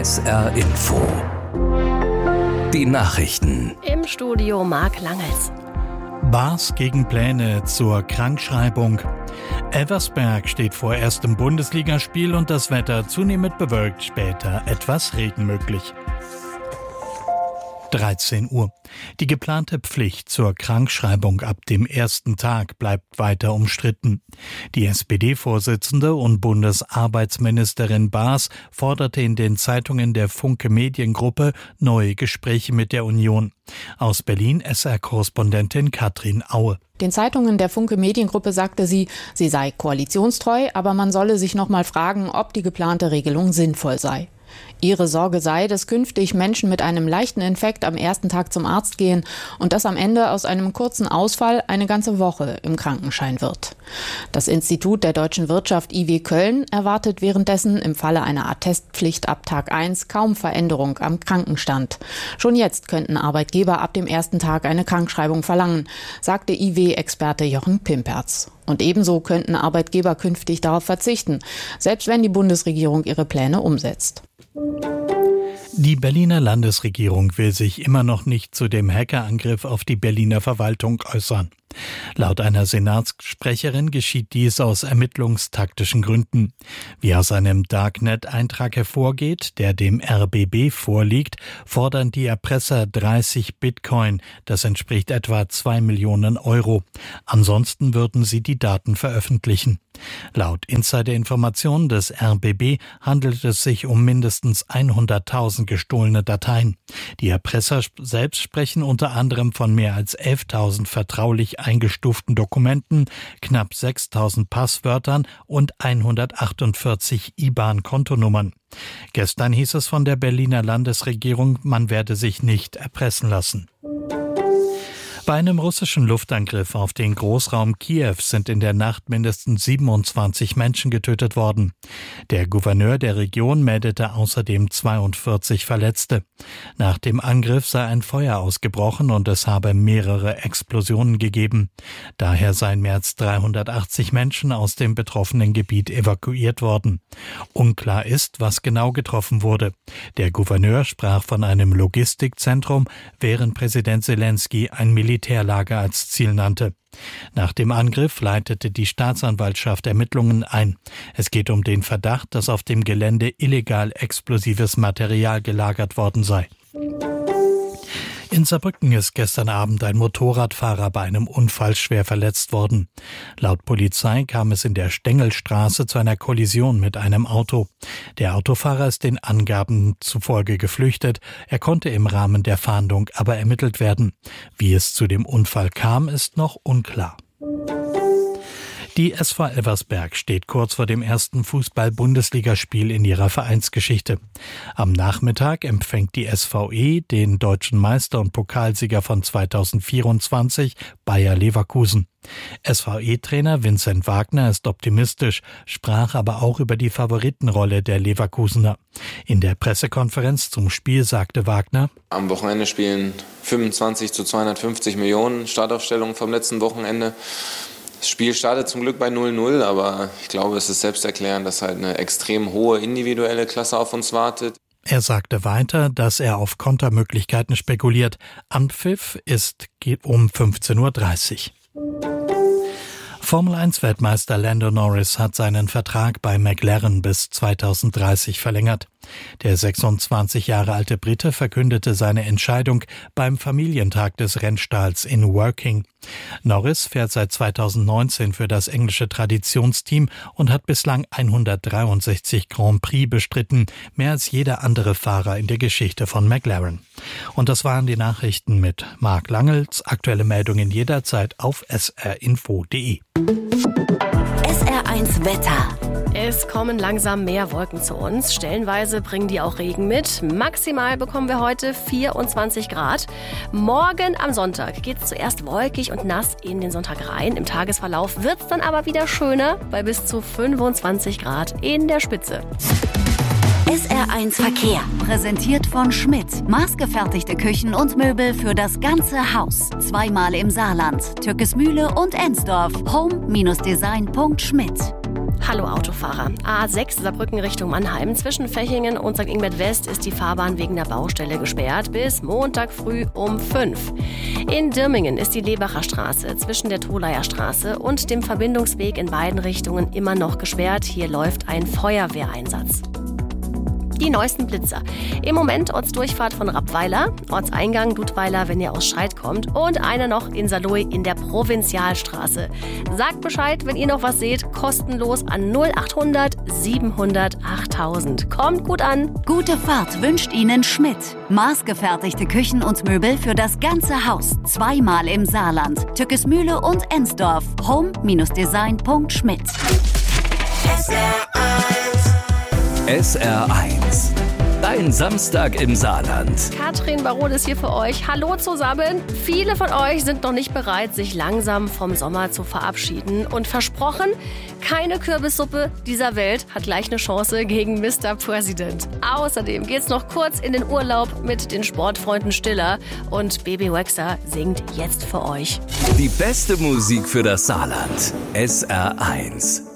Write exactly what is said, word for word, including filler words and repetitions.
S R Info. Die Nachrichten. Im Studio Marc Langels. Bars gegen Pläne zur Krankschreibung. Elversberg steht vor erstem Bundesligaspiel und das Wetter zunehmend bewölkt, später etwas Regen möglich. dreizehn Uhr. Die geplante Pflicht zur Krankschreibung ab dem ersten Tag bleibt weiter umstritten. Die S P D-Vorsitzende und Bundesarbeitsministerin Baas forderte in den Zeitungen der Funke Mediengruppe neue Gespräche mit der Union. Aus Berlin S R-Korrespondentin Katrin Aue. Den Zeitungen der Funke Mediengruppe sagte sie, sie sei koalitionstreu, aber man solle sich noch mal fragen, ob die geplante Regelung sinnvoll sei. Ihre Sorge sei, dass künftig Menschen mit einem leichten Infekt am ersten Tag zum Arzt gehen und dass am Ende aus einem kurzen Ausfall eine ganze Woche im Krankenschein wird. Das Institut der deutschen Wirtschaft I W Köln erwartet währenddessen im Falle einer Attestpflicht ab Tag eins kaum Veränderung am Krankenstand. Schon jetzt könnten Arbeitgeber ab dem ersten Tag eine Krankschreibung verlangen, sagte I W-Experte Jochen Pimperz. Und ebenso könnten Arbeitgeber künftig darauf verzichten, selbst wenn die Bundesregierung ihre Pläne umsetzt. Die Berliner Landesregierung will sich immer noch nicht zu dem Hackerangriff auf die Berliner Verwaltung äußern. Laut einer Senatssprecherin geschieht dies aus ermittlungstaktischen Gründen. Wie aus einem Darknet-Eintrag hervorgeht, der dem R B B vorliegt, fordern die Erpresser dreißig Bitcoin. Das entspricht etwa zwei Millionen Euro. Ansonsten würden sie die Daten veröffentlichen. Laut Insider-Informationen des R B B handelt es sich um mindestens hunderttausend gestohlene Dateien. Die Erpresser selbst sprechen unter anderem von mehr als elftausend vertraulich eingestuften Dokumenten, knapp sechstausend Passwörtern und hundertachtundvierzig I B A N-Kontonummern. Gestern hieß es von der Berliner Landesregierung, man werde sich nicht erpressen lassen. Bei einem russischen Luftangriff auf den Großraum Kiew sind in der Nacht mindestens siebenundzwanzig Menschen getötet worden. Der Gouverneur der Region meldete außerdem zweiundvierzig Verletzte. Nach dem Angriff sei ein Feuer ausgebrochen und es habe mehrere Explosionen gegeben. Daher seien mehr als dreihundertachtzig Menschen aus dem betroffenen Gebiet evakuiert worden. Unklar ist, was genau getroffen wurde. Der Gouverneur sprach von einem Logistikzentrum, während Präsident Zelensky ein Militärlager als Ziel nannte. Nach dem Angriff leitete die Staatsanwaltschaft Ermittlungen ein. Es geht um den Verdacht, dass auf dem Gelände illegal explosives Material gelagert worden sei. In Saarbrücken ist gestern Abend ein Motorradfahrer bei einem Unfall schwer verletzt worden. Laut Polizei kam es in der Stengelstraße zu einer Kollision mit einem Auto. Der Autofahrer ist den Angaben zufolge geflüchtet. Er konnte im Rahmen der Fahndung aber ermittelt werden. Wie es zu dem Unfall kam, ist noch unklar. Die S V Elversberg steht kurz vor dem ersten Fußball-Bundesligaspiel in ihrer Vereinsgeschichte. Am Nachmittag empfängt die S V E den deutschen Meister und Pokalsieger von zweitausendvierundzwanzig, Bayer Leverkusen. S V E-Trainer Vincent Wagner ist optimistisch, sprach aber auch über die Favoritenrolle der Leverkusener. In der Pressekonferenz zum Spiel sagte Wagner: Am Wochenende spielen fünfundzwanzig zu zweihundertfünfzig Millionen, Startaufstellung vom letzten Wochenende. Das Spiel startet zum Glück bei null null, aber ich glaube, es ist selbsterklärend, dass halt eine extrem hohe individuelle Klasse auf uns wartet. Er sagte weiter, dass er auf Kontermöglichkeiten spekuliert. Anpfiff ist um fünfzehn Uhr dreißig. Formel eins Weltmeister Lando Norris hat seinen Vertrag bei McLaren bis zweitausenddreißig verlängert. Der sechsundzwanzig Jahre alte Brite verkündete seine Entscheidung beim Familientag des Rennstalls in Woking. Norris fährt seit zweitausendneunzehn für das englische Traditionsteam und hat bislang hundertdreiundsechzig Grand Prix bestritten, mehr als jeder andere Fahrer in der Geschichte von McLaren. Und das waren die Nachrichten mit Marc Langels. Aktuelle Meldungen jederzeit auf s r info punkt d e. S R eins Wetter. Es kommen langsam mehr Wolken zu uns. Stellenweise bringen die auch Regen mit. Maximal bekommen wir heute vierundzwanzig Grad. Morgen am Sonntag geht es zuerst wolkig und nass in den Sonntag rein. Im Tagesverlauf wird es dann aber wieder schöner bei bis zu fünfundzwanzig Grad in der Spitze. S R eins Verkehr. Präsentiert von Schmidt. Maßgefertigte Küchen und Möbel für das ganze Haus. Zweimal im Saarland. Türkismühle und Ensdorf. home Bindestrich design Punkt schmidt. Hallo Autofahrer. A sechs Saarbrücken Richtung Mannheim. Zwischen Fechingen und Sankt Ingbert West ist die Fahrbahn wegen der Baustelle gesperrt bis Montag früh um fünf. In Dirmingen ist die Lebacher Straße zwischen der Tholayer Straße und dem Verbindungsweg in beiden Richtungen immer noch gesperrt. Hier läuft ein Feuerwehreinsatz. Die neuesten Blitzer. Im Moment Ortsdurchfahrt von Rappweiler, Ortseingang Dudweiler, wenn ihr aus Scheid kommt, und eine noch in Saarlouis in der Provinzialstraße. Sagt Bescheid, wenn ihr noch was seht, kostenlos an null achthundert siebenhundert achttausend. Kommt gut an. Gute Fahrt wünscht Ihnen Schmidt. Maßgefertigte Küchen und Möbel für das ganze Haus. Zweimal im Saarland. Tückesmühle und Ensdorf. home Design punkt schmidt. S R eins. Dein Samstag im Saarland. Katrin Baroth ist hier für euch. Hallo zusammen. Viele von euch sind noch nicht bereit, sich langsam vom Sommer zu verabschieden. Und versprochen, keine Kürbissuppe dieser Welt hat gleich eine Chance gegen Mister President. Außerdem geht's noch kurz in den Urlaub mit den Sportfreunden Stiller. Und Baby Waxer singt jetzt für euch. Die beste Musik für das Saarland. S R eins.